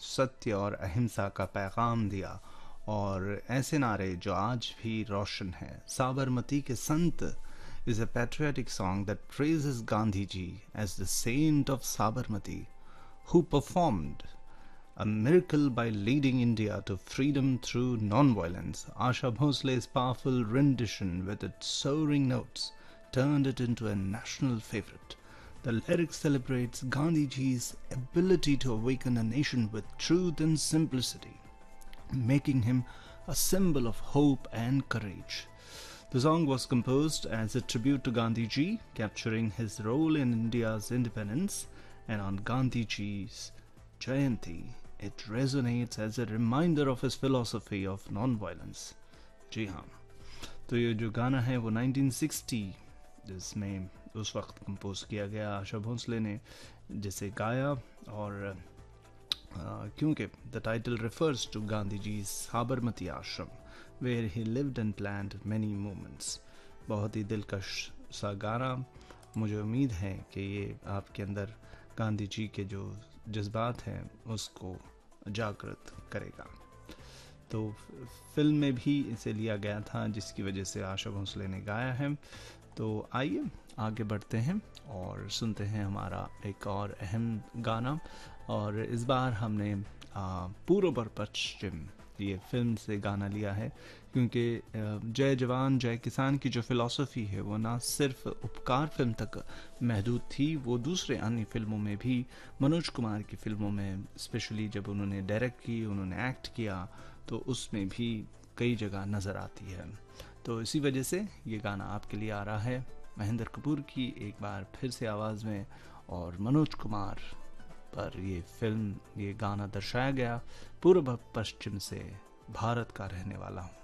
सत्य और अहिंसा का पैगाम दिया, और ऐसे नारे जो आज भी रोशन हैं। साबरमती के संत is a patriotic song that praises Gandhi ji as the saint of Sabarmati, who performed a miracle by leading India to freedom through non-violence. Asha Bhosle's powerful rendition with its soaring notes turned it into a national favorite. The lyric celebrates Gandhi ji's ability to awaken a nation with truth and simplicity, making him a symbol of hope and courage. The song was composed as a tribute to Gandhi ji, capturing his role in India's independence, and on Gandhi ji's Jayanti, it resonates as a reminder of his philosophy of non-violence. जी हाँ, तो ये जो गाना है वो 1960 जिसमें उस वक्त कंपोज किया गया, आशा भोसले ने जिसे गाया, और क्योंकि the title refers to Gandhi ji's Sabarmati Ashram, where he lived and planned many movements. बहुत ही दिलकश सा गाना। मुझे उम्मीद है कि ये आपके अंदर गांधी जी के जो जज्बात हैं उसको जागृत करेगा। तो फिल्म में भी इसे लिया गया था, जिसकी वजह से आशा भोसले ने गाया है। तो आइए आगे बढ़ते हैं और सुनते हैं हमारा एक और अहम गाना, और इस बार हमने पूर्व और पश्चिम ये फिल्म से गाना लिया है, क्योंकि जय जवान जय किसान की जो फिलॉसफी है वो ना सिर्फ उपकार फिल्म तक महदूद थी, वो दूसरे अन्य फिल्मों में भी, मनोज कुमार की फिल्मों में स्पेशली जब उन्होंने डायरेक्ट की, उन्होंने एक्ट किया, तो उसमें भी कई जगह नज़र आती है। तो इसी वजह से ये गाना आपके लिए आ रहा है, महेंद्र कपूर की एक बार फिर से आवाज़ में, और मनोज कुमार पर ये गाना दर्शाया गया। पूर्व पश्चिम से भारत का रहने वाला हूँ।